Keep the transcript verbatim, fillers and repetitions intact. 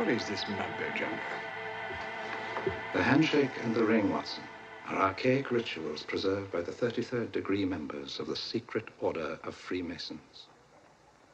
What is this mumbo-jumbo? The handshake and the ring, Watson, are archaic rituals preserved by the thirty-third degree members of the secret order of Freemasons.